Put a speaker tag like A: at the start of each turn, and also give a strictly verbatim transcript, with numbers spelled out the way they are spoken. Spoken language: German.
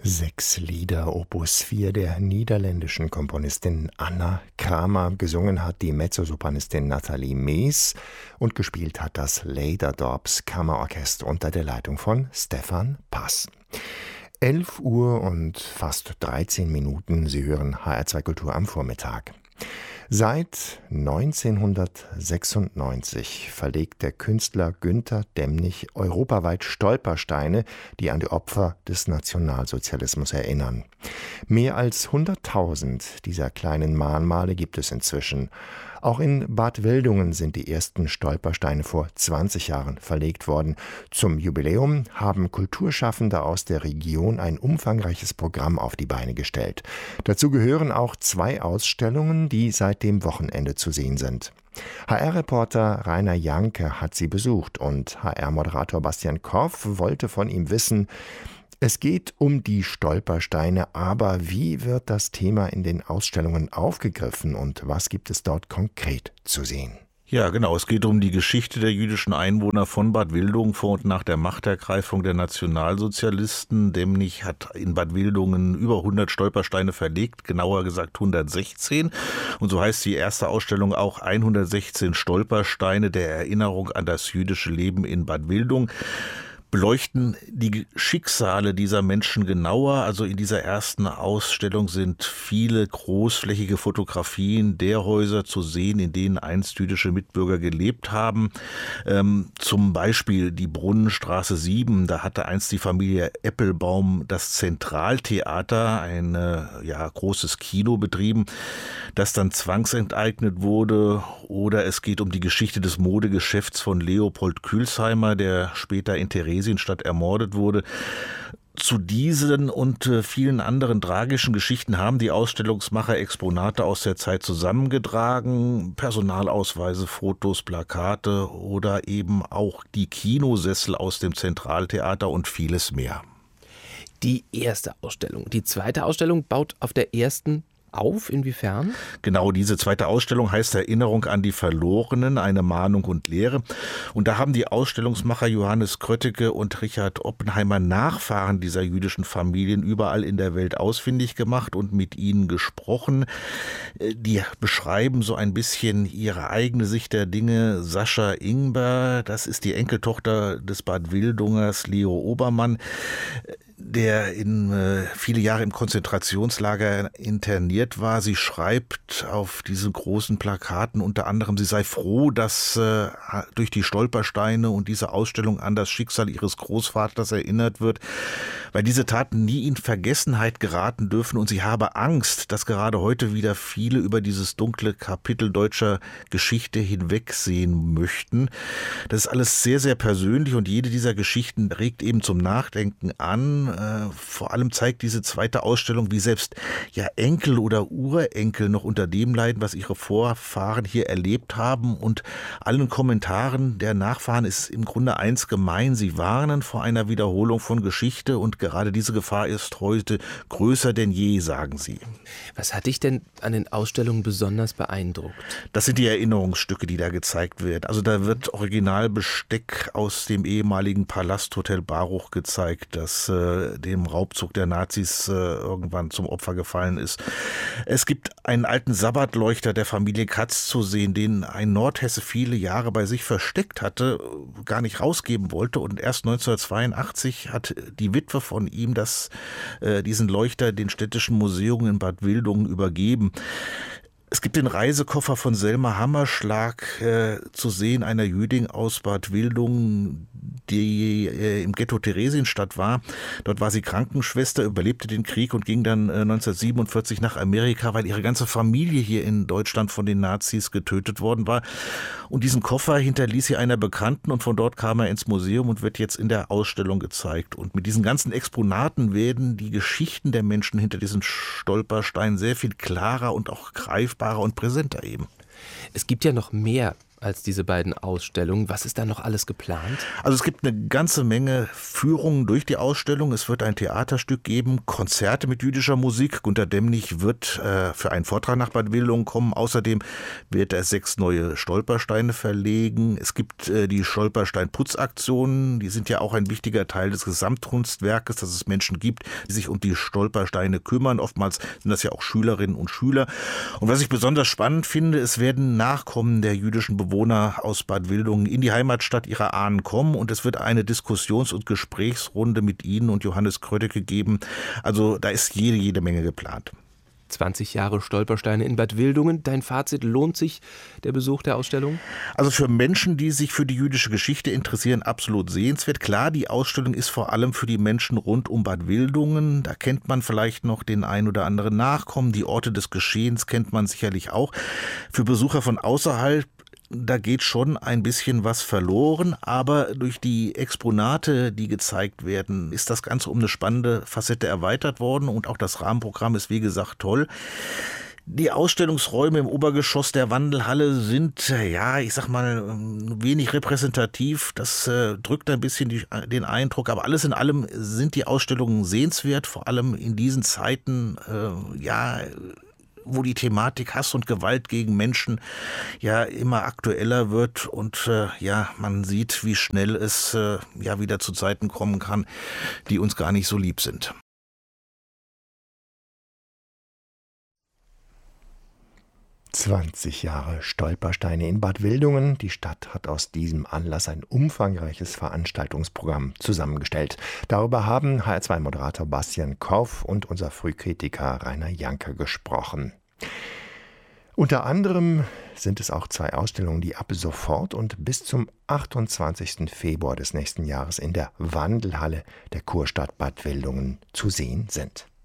A: Sechs Lieder, Opus vier der niederländischen Komponistin Anna Kramer. Gesungen hat die Mezzosopranistin Nathalie Mees und gespielt hat das Leiderdorps Kammerorchester unter der Leitung von Stefan Pass. elf Uhr und fast dreizehn Minuten. Sie hören H R zwei Kultur am Vormittag. Seit neunzehnhundertsechsundneunzig verlegt der Künstler Günter Demnig europaweit Stolpersteine, die an die Opfer des Nationalsozialismus erinnern. Mehr als hunderttausend dieser kleinen Mahnmale gibt es inzwischen. Auch in Bad Wildungen sind die ersten Stolpersteine vor zwanzig Jahren verlegt worden. Zum Jubiläum haben Kulturschaffende aus der Region ein umfangreiches Programm auf die Beine gestellt. Dazu gehören auch zwei Ausstellungen, die seit dem Wochenende zu sehen sind. H R-Reporter Rainer Janke hat sie besucht und H R-Moderator Bastian Korff wollte von ihm wissen, es geht um die Stolpersteine, aber wie wird das Thema in den Ausstellungen aufgegriffen und was gibt es dort konkret zu sehen?
B: Ja, genau. Es geht um die Geschichte der jüdischen Einwohner von Bad Wildungen vor und nach der Machtergreifung der Nationalsozialisten. Demnig hat in Bad Wildungen über hundert Stolpersteine verlegt, genauer gesagt hundertsechzehn. Und so heißt die erste Ausstellung auch hundertsechzehn Stolpersteine der Erinnerung an das jüdische Leben in Bad Wildungen. Beleuchten die Schicksale dieser Menschen genauer. Also in dieser ersten Ausstellung sind viele großflächige Fotografien der Häuser zu sehen, in denen einst jüdische Mitbürger gelebt haben. Ähm, zum Beispiel die Brunnenstraße sieben, da hatte einst die Familie Eppelbaum das Zentraltheater, ein äh, ja, großes Kino betrieben, das dann zwangsenteignet wurde. Oder es geht um die Geschichte des Modegeschäfts von Leopold Külsheimer, der später in Theresienstadt ermordet wurde. Zu diesen und vielen anderen tragischen Geschichten haben die Ausstellungsmacher Exponate aus der Zeit zusammengetragen. Personalausweise, Fotos, Plakate oder eben auch die Kinosessel aus dem Zentraltheater und vieles mehr.
C: Die erste Ausstellung. Die zweite Ausstellung baut auf der ersten auf? Inwiefern?
B: Genau, diese zweite Ausstellung heißt Erinnerung an die Verlorenen, eine Mahnung und Lehre. Und da haben die Ausstellungsmacher Johannes Krötteke und Richard Oppenheimer Nachfahren dieser jüdischen Familien überall in der Welt ausfindig gemacht und mit ihnen gesprochen. Die beschreiben so ein bisschen ihre eigene Sicht der Dinge. Sascha Ingber, das ist die Enkeltochter des Bad Wildungers Leo Obermann, der in äh, viele Jahre im Konzentrationslager interniert war. Sie schreibt auf diesen großen Plakaten unter anderem, sie sei froh, dass äh, durch die Stolpersteine und diese Ausstellung an das Schicksal ihres Großvaters erinnert wird, weil diese Taten nie in Vergessenheit geraten dürfen und sie habe Angst, dass gerade heute wieder viele über dieses dunkle Kapitel deutscher Geschichte hinwegsehen möchten. Das ist alles sehr, sehr persönlich und jede dieser Geschichten regt eben zum Nachdenken an. Äh, vor allem zeigt diese zweite Ausstellung, wie selbst ja Enkel oder Urenkel noch unter dem leiden, was ihre Vorfahren hier erlebt haben. Und allen Kommentaren der Nachfahren ist im Grunde eins gemein. Sie warnen vor einer Wiederholung von Geschichte und gerade diese Gefahr ist heute größer denn je, sagen sie.
C: Was hat dich denn an den Ausstellungen besonders beeindruckt?
B: Das sind die Erinnerungsstücke, die da gezeigt werden. Also da wird Originalbesteck aus dem ehemaligen Palasthotel Baruch gezeigt, das äh, dem Raubzug der Nazis äh, irgendwann zum Opfer gefallen ist. Es gibt einen alten Sabbatleuchter der Familie Katz zu sehen, den ein Nordhesse viele Jahre bei sich versteckt hatte, gar nicht rausgeben wollte und erst neunzehnhundertzweiundachtzig hat die Witwe von ihm das, äh, diesen Leuchter den Städtischen Museum in Bad Wildungen übergeben. Es gibt den Reisekoffer von Selma Hammerschlag äh, zu sehen, einer Jüdin aus Bad Wildungen, die äh, im Ghetto Theresienstadt war. Dort war sie Krankenschwester, überlebte den Krieg und ging dann äh, neunzehnhundertsiebenundvierzig nach Amerika, weil ihre ganze Familie hier in Deutschland von den Nazis getötet worden war. Und diesen Koffer hinterließ sie einer Bekannten und von dort kam er ins Museum und wird jetzt in der Ausstellung gezeigt. Und mit diesen ganzen Exponaten werden die Geschichten der Menschen hinter diesen Stolpersteinen sehr viel klarer und auch greifbarer und präsenter eben.
C: Es gibt ja noch mehr als diese beiden Ausstellungen. Was ist da noch alles geplant?
B: Also es gibt eine ganze Menge Führungen durch die Ausstellung. Es wird ein Theaterstück geben, Konzerte mit jüdischer Musik. Gunter Demnig wird äh, für einen Vortrag nach Bad Wildungen kommen. Außerdem wird er sechs neue Stolpersteine verlegen. Es gibt äh, die Stolperstein-Putzaktionen. Die sind ja auch ein wichtiger Teil des Gesamtkunstwerkes, dass es Menschen gibt, die sich um die Stolpersteine kümmern. Oftmals sind das ja auch Schülerinnen und Schüler. Und was ich besonders spannend finde, es werden Nachkommen der jüdischen Bewohner aus Bad Wildungen in die Heimatstadt ihrer Ahnen kommen und es wird eine Diskussions- und Gesprächsrunde mit Ihnen und Johannes Krötteke geben. Also da ist jede, jede Menge geplant.
C: zwanzig Jahre Stolpersteine in Bad Wildungen. Dein Fazit, lohnt sich der Besuch der Ausstellung?
B: Also für Menschen, die sich für die jüdische Geschichte interessieren, absolut sehenswert. Klar, die Ausstellung ist vor allem für die Menschen rund um Bad Wildungen. Da kennt man vielleicht noch den ein oder anderen Nachkommen. Die Orte des Geschehens kennt man sicherlich auch. Für Besucher von außerhalb, da geht schon ein bisschen was verloren, aber durch die Exponate, die gezeigt werden, ist das Ganze um eine spannende Facette erweitert worden und auch das Rahmenprogramm ist, wie gesagt, toll. Die Ausstellungsräume im Obergeschoss der Wandelhalle sind, ja, ich sag mal, wenig repräsentativ. Das äh, drückt ein bisschen die, den Eindruck. Aber alles in allem sind die Ausstellungen sehenswert, vor allem in diesen Zeiten, äh, ja, wo die Thematik Hass und Gewalt gegen Menschen ja immer aktueller wird und äh, ja, man sieht, wie schnell es äh, ja wieder zu Zeiten kommen kann, die uns gar nicht so lieb sind.
A: zwanzig Jahre Stolpersteine in Bad Wildungen. Die Stadt hat aus diesem Anlass ein umfangreiches Veranstaltungsprogramm zusammengestellt. Darüber haben H R zwei Moderator Bastian Koff und unser Frühkritiker Rainer Janke gesprochen. Unter anderem sind es auch zwei Ausstellungen, die ab sofort und bis zum achtundzwanzigsten Februar des nächsten Jahres in der Wandelhalle der Kurstadt Bad Wildungen zu sehen sind.